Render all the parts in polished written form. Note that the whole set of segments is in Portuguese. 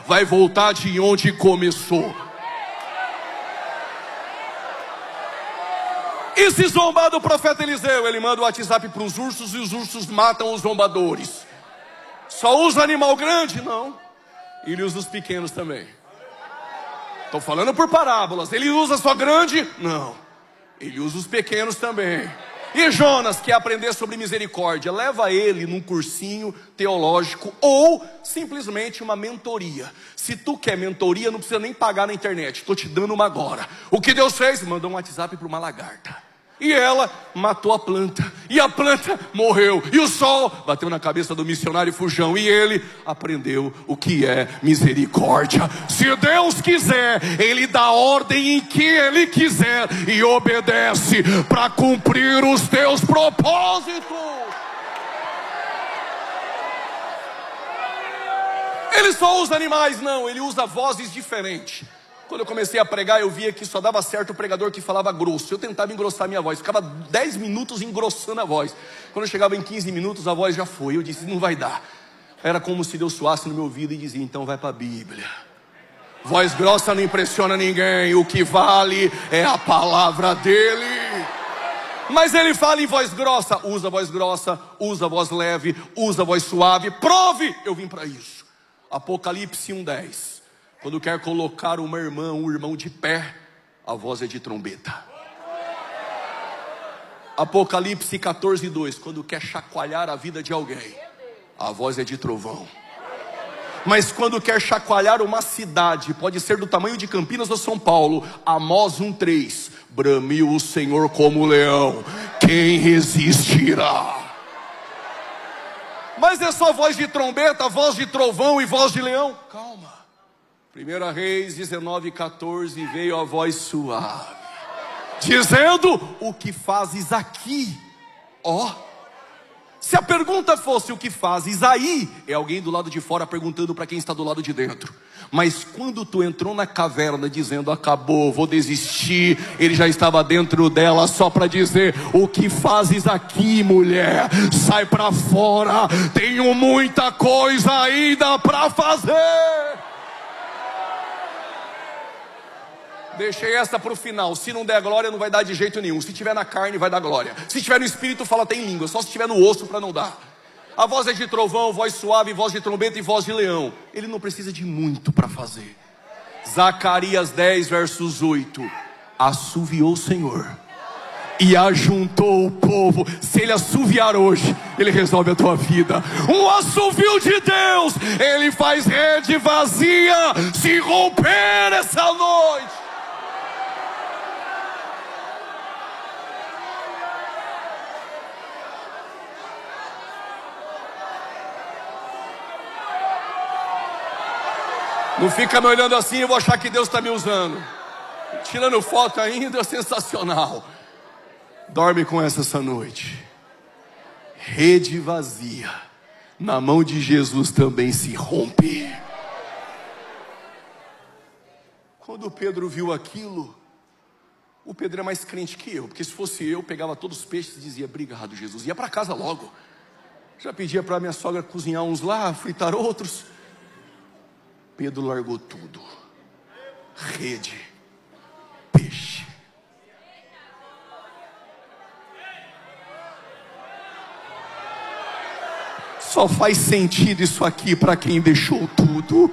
vai voltar de onde começou. E se zombar do profeta Eliseu, ele manda o WhatsApp para os ursos e os ursos matam os zombadores. Só usa animal grande? Não. Ele usa os pequenos também. Estou falando por parábolas. Ele usa só grande? Não. Ele usa os pequenos também. E Jonas quer aprender sobre misericórdia. Leva ele num cursinho teológico ou simplesmente uma mentoria. Se tu quer mentoria, não precisa nem pagar na internet. Estou te dando uma agora. O que Deus fez? Mandou um WhatsApp para uma lagarta. E ela matou a planta. E a planta morreu. E o sol bateu na cabeça do missionário Fujão. E ele aprendeu o que é misericórdia. Se Deus quiser, Ele dá ordem em que Ele quiser. E obedece para cumprir os teus propósitos. Ele só usa animais? Não, ele usa vozes diferentes. Quando eu comecei a pregar, eu via que só dava certo o pregador que falava grosso. Eu tentava engrossar minha voz, ficava 10 minutos engrossando a voz. Quando eu chegava em 15 minutos, a voz já foi. Eu disse, não vai dar. Era como se Deus soasse no meu ouvido e dizia, então vai para a Bíblia. Voz grossa não impressiona ninguém. O que vale é a palavra dele. Mas ele fala em voz grossa. Usa voz leve, usa voz suave. Prove, eu vim para isso. Apocalipse 1:10. Quando quer colocar uma irmã, um irmão de pé, a voz é de trombeta. Apocalipse 14:2. Quando quer chacoalhar a vida de alguém, a voz é de trovão. Mas quando quer chacoalhar uma cidade, pode ser do tamanho de Campinas ou São Paulo, Amós 1:3. Bramiu o Senhor como leão, quem resistirá? Mas é só voz de trombeta, voz de trovão e voz de leão? Calma. 1 Reis 19:14, veio a voz suave, dizendo, o que fazes aqui? Ó, se a pergunta fosse o que fazes aí, é alguém do lado de fora perguntando para quem está do lado de dentro. Mas quando tu entrou na caverna dizendo, acabou, vou desistir, ele já estava dentro dela só para dizer, o que fazes aqui, mulher? Sai para fora, tenho muita coisa ainda para fazer. Deixei essa para o final. Se não der glória, não vai dar de jeito nenhum. Se tiver na carne, vai dar glória. Se tiver no espírito, fala tem língua. Só se tiver no osso para não dar. A voz é de trovão, voz suave, voz de trombeta e voz de leão. Ele não precisa de muito para fazer. Zacarias 10, versos 8. Assoviou o Senhor e ajuntou o povo. Se ele assoviar hoje, ele resolve a tua vida. Um assovio de Deus, ele faz rede vazia se romper essa noite. Não fica me olhando assim, eu vou achar que Deus está me usando. Tirando foto ainda, é sensacional. Dorme com essa noite. Rede vazia na mão de Jesus também se rompe. Quando Pedro viu aquilo, o Pedro é mais crente que eu, porque se fosse eu, pegava todos os peixes e dizia, obrigado Jesus, ia para casa logo. Já pedia para minha sogra cozinhar uns lá, fritar outros. Pedro largou tudo. Rede, peixe. Só faz sentido isso aqui para quem deixou tudo.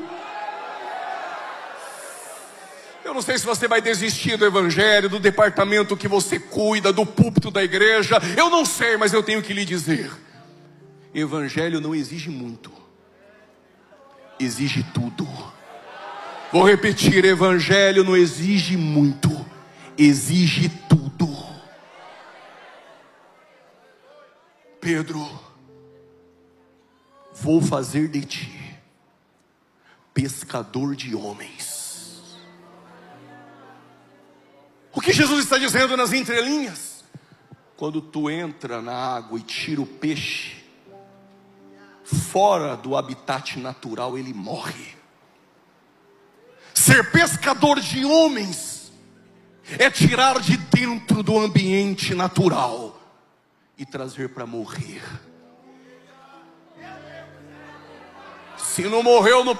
Eu não sei se você vai desistir do evangelho, do departamento que você cuida, do púlpito da igreja. Eu não sei, mas eu tenho que lhe dizer. Evangelho não exige muito. Exige tudo. Vou repetir, evangelho não exige muito, exige tudo. Pedro, vou fazer de ti pescador de homens. O que Jesus está dizendo nas entrelinhas? Quando tu entra na água e tira o peixe fora do habitat natural, ele morre. Ser pescador de homens é tirar de dentro do ambiente natural e trazer para morrer. Se não morreu no